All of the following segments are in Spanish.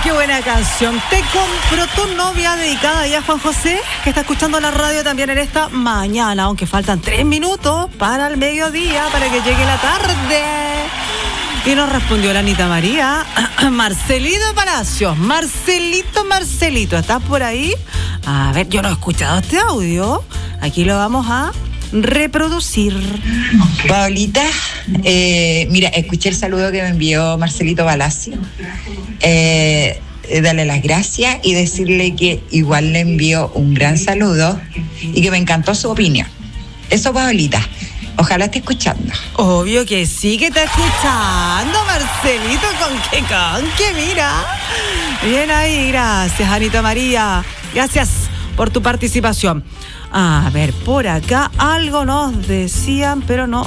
qué buena canción. Te compro tu novia, dedicada ya a Juan José, que está escuchando la radio también en esta mañana, aunque faltan 3 minutos para el mediodía, para que llegue la tarde. Y nos respondió la Anita María. Marcelito Palacios. Marcelito, ¿estás por ahí? A ver, yo no he escuchado este audio. Aquí lo vamos a reproducir. Paulita, mira, escuché el saludo que me envió Marcelito Palacio. Darle las gracias y decirle que igual le envió un gran saludo y que me encantó su opinión. Eso, Paulita. Ojalá esté escuchando. Obvio que sí que está escuchando, Marcelito, con que mira. Bien ahí, gracias, Anita María. Gracias por tu participación. A ver, por acá algo nos decían, pero no.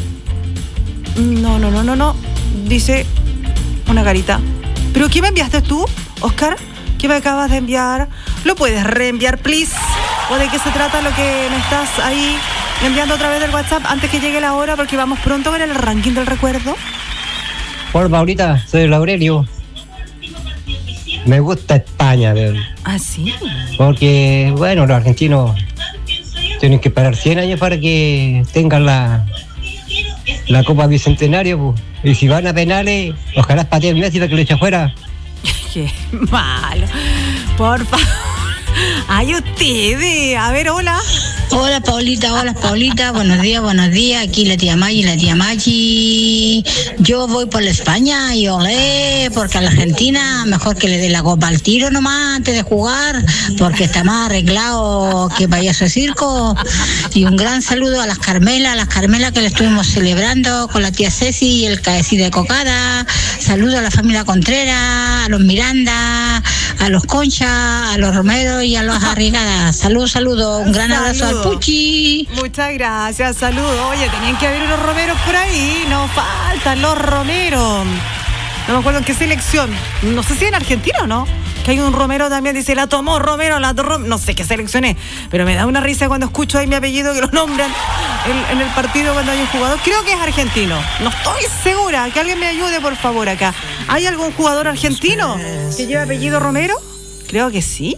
No. Dice una carita. ¿Pero qué me enviaste tú, Oscar? ¿Qué me acabas de enviar? ¿Lo puedes reenviar, please? ¿O de qué se trata lo que me estás ahí enviando a través del WhatsApp antes que llegue la hora? Porque vamos pronto a ver el ranking del recuerdo. Hola, Paulita, soy el Aurelio. Me gusta España, ¿Ah, sí? Porque, bueno, los argentinos tienen que esperar 100 años para que tengan la Copa Bicentenario, pues. Y si van a penales, ojalá pateen Messi para que lo eche afuera. Qué malo. Por favor. Ay, ustedes. A ver, hola. Hola, Paulita. Buenos días. Aquí la tía Maggi. Yo voy por la España y olé, porque a la Argentina mejor que le dé la copa al tiro nomás antes de jugar, porque está más arreglado que payaso de circo. Y un gran saludo a las Carmela que le estuvimos celebrando con la tía Ceci y el KSI de Cocada. Saludo a la familia Contreras, a los Miranda, a los Concha, a los Romero y a los Arrigadas. Saludo. Un gran abrazo al Puchi. Muchas gracias, saludos. Oye, tenían que haber unos Romeros por ahí. No faltan los Romeros. No me acuerdo en qué selección. No sé si en Argentina o no. Que hay un Romero también, dice, la tomó Romero, no sé qué selección es. Pero me da una risa cuando escucho ahí mi apellido que lo nombran en el partido cuando hay un jugador. Creo que es argentino. No estoy segura. Que alguien me ayude, por favor, acá. ¿Hay algún jugador argentino que lleva apellido Romero? Creo que sí.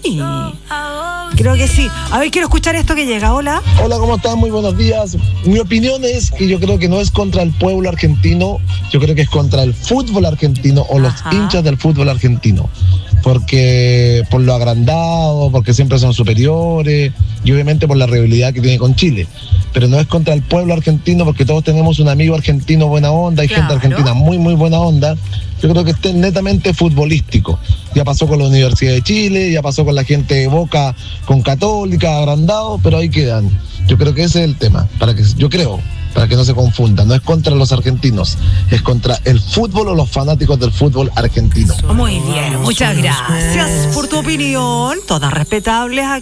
A ver, quiero escuchar esto que llega. Hola, ¿cómo están? Muy buenos días. Mi opinión es que yo creo que no es contra el pueblo argentino, yo creo que es contra el fútbol argentino o los hinchas del fútbol argentino. Porque por lo agrandado, porque siempre son superiores y obviamente por la rivalidad que tiene con Chile. Pero no es contra el pueblo argentino, porque todos tenemos un amigo argentino buena onda, hay gente argentina muy, muy buena onda. Yo creo que este es netamente futbolístico. Ya pasó con la Universidad de Chile, ya pasó con la gente de Boca, con Católica, agrandado, pero ahí quedan. Yo creo que ese es el tema, para que no se confunda. No es contra los argentinos, es contra el fútbol o los fanáticos del fútbol argentino. Muy bien, muchas gracias por tu opinión. Todas respetables aquí.